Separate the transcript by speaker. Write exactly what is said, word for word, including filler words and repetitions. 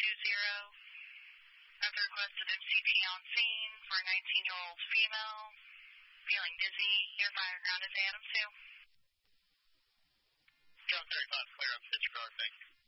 Speaker 1: two zero. I've requested M C P on scene for a nineteen-year-old female, feeling dizzy, near fire ground at Adams two.
Speaker 2: John thirty-five, clear up Fitchburg, thank you.